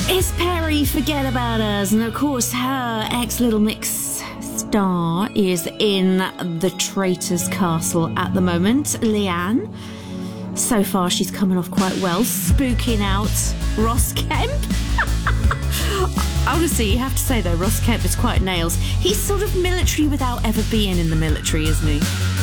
It's Perry, Forget About Us, and of course her ex-Little Mix star is in the Traitor's Castle at the moment, Leanne. So far she's coming off quite well, spooking out Ross Kemp. Honestly, you have to say though, Ross Kemp is quite nails. He's sort of military without ever being in the military, isn't he?